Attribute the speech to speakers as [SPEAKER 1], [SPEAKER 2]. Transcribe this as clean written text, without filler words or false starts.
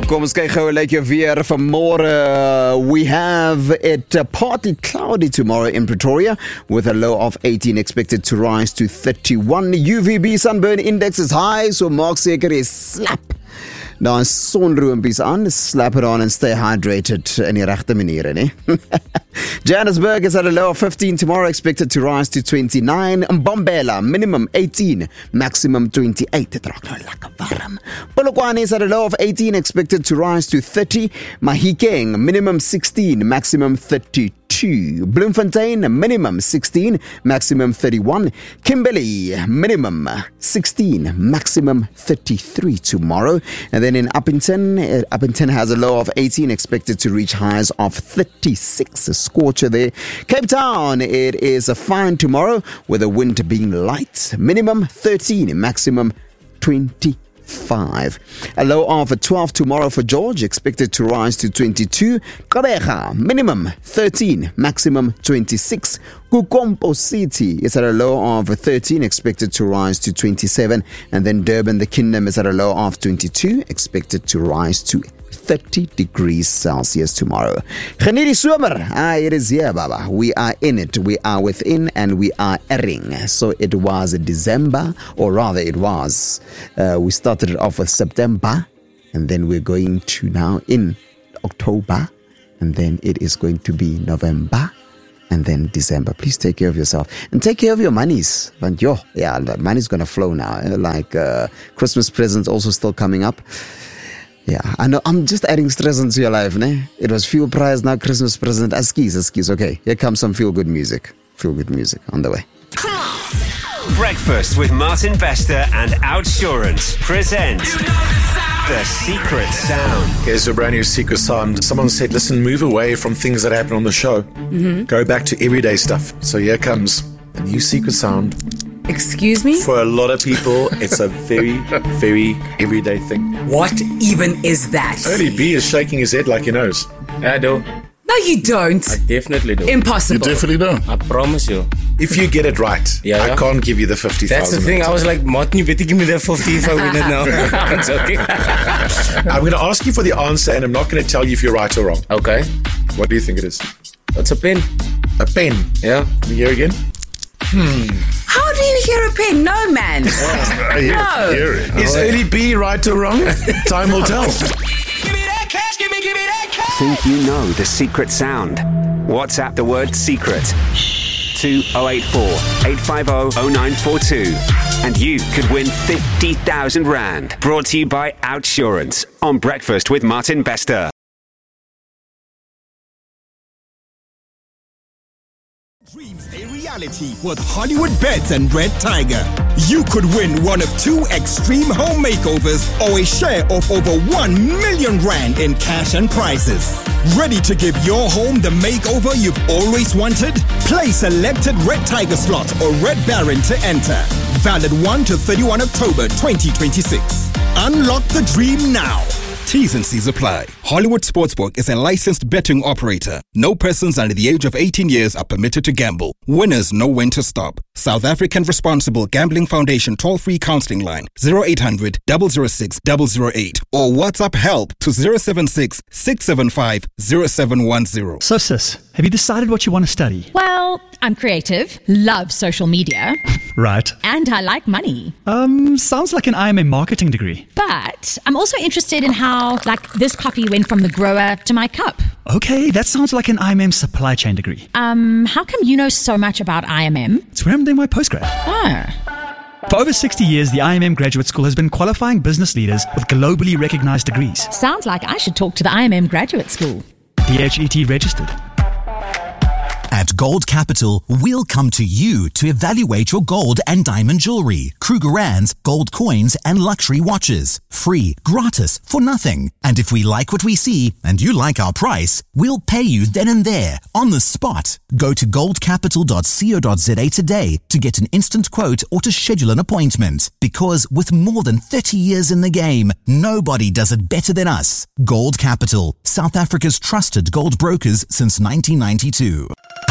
[SPEAKER 1] Kom ons kyk gou 'n bietjie weer vanmôre. We have it partly cloudy tomorrow in Pretoria with a low of 18 expected to rise to 31. UVB sunburn index is high, so maak seker jy slap daar sonroompies aan, slap it on and stay hydrated in die regte maniere, né? Johannesburg is at a low of 15 tomorrow, expected to rise to 29. Mbombela, minimum 18, maximum 28. Dit raak nou lekker warm. Polokwane is at a low of 18, expected to rise to 30. Mahikeng, minimum 16, maximum 32. Bloemfontein, minimum 16, maximum 31. Kimberley, minimum 16, maximum 33 tomorrow. And then in Uppington has a low of 18, expected to reach highs of 36. A scorcher there. Cape Town, it is a fine tomorrow with the wind being light. Minimum 13, maximum 25. A low of 12 tomorrow for George, expected to rise to 22. Gqeberha, minimum 13, maximum 26. Kukompo City is at a low of 13, expected to rise to 27. And then Durban, the Kingdom, is at a low of 22, expected to rise to 30 degrees Celsius tomorrow. Geniet die somer. It is here, Baba. We are in it. We are within and we are erring. So it was December, or rather it was. We started it off with September, and then we're going to now in October, and then it is going to be November, and then December. Please take care of yourself and take care of your monies. And the money's going to flow now. Like Christmas presents also still coming up. Yeah, I know. I'm just adding stress into your life, ne? It was fuel price, now Christmas present. Askies. Okay, here comes some feel-good music. Feel-good music on the way.
[SPEAKER 2] Breakfast with Martin Bester and Outsurance present The Secret Sound.
[SPEAKER 3] Here's a brand new secret sound. Someone said, listen, move away from things that happen on the show. Go back to everyday stuff. So here comes a new secret sound.
[SPEAKER 4] Excuse me?
[SPEAKER 3] For a lot of people, it's a very, very everyday thing.
[SPEAKER 4] What even is that?
[SPEAKER 3] Early B is shaking his head like he knows.
[SPEAKER 5] I do.
[SPEAKER 4] No, you don't.
[SPEAKER 5] I definitely do.
[SPEAKER 4] Impossible.
[SPEAKER 6] You definitely don't.
[SPEAKER 5] I promise you.
[SPEAKER 3] If you get it right, I can't give you the 50,000.
[SPEAKER 5] That's the thing. I was like, Martin, you better give me that 50 if I win it now. I'm joking.
[SPEAKER 3] I'm going to ask you for the answer, and I'm not going to tell you if you're right or wrong.
[SPEAKER 5] Okay.
[SPEAKER 3] What do you think it is?
[SPEAKER 5] It's a pen.
[SPEAKER 3] A pen?
[SPEAKER 5] Yeah.
[SPEAKER 3] Can you hear again?
[SPEAKER 4] How do you hear a pen? No, man. No.
[SPEAKER 3] Is Early B right or wrong? Time will tell.
[SPEAKER 2] Give me that cash, give me that cash. Think you know the secret sound? WhatsApp the word secret to 084 850 0942 and you could win 50,000 Rand. Brought to you by Outsurance on Breakfast with Martin Bester.
[SPEAKER 7] Dreams a reality with Hollywood Beds and Red Tiger. You could win one of 2 extreme home makeovers or a share of over 1 million Rand in cash and prizes. Ready to give your home the makeover you've always wanted? Play selected Red Tiger slot or Red Baron to enter. Valid 1 to 31 October 2026. Unlock the dream now. T's and C's apply. Hollywood Sportsbook is a licensed betting operator. No persons under the age of 18 years are permitted to gamble. Winners know when to stop. South African Responsible Gambling Foundation toll-free counseling line 0800 006 008 or WhatsApp help to 076 675 0710.
[SPEAKER 8] So sis, have you decided what you want to study?
[SPEAKER 9] Well, I'm creative, love social media.
[SPEAKER 8] Right.
[SPEAKER 9] And I like money.
[SPEAKER 8] Sounds like an IMM marketing degree.
[SPEAKER 9] But I'm also interested in how, this coffee went from the grower to my cup.
[SPEAKER 8] Okay, that sounds like an IMM supply chain degree.
[SPEAKER 9] How come you know so much about IMM?
[SPEAKER 8] It's where I'm doing my postgrad. For over 60 years, the IMM Graduate School has been qualifying business leaders with globally recognized degrees.
[SPEAKER 9] Sounds like I should talk to the IMM Graduate School.
[SPEAKER 8] DHET registered.
[SPEAKER 10] At Gold Capital, we'll come to you to evaluate your gold and diamond jewelry, Krugerrands, gold coins, and luxury watches. Free, gratis, for nothing. And if we like what we see and you like our price, we'll pay you then and there, on the spot. Go to goldcapital.co.za today to get an instant quote or to schedule an appointment. Because with more than 30 years in the game, nobody does it better than us. Gold Capital, South Africa's trusted gold brokers since 1992.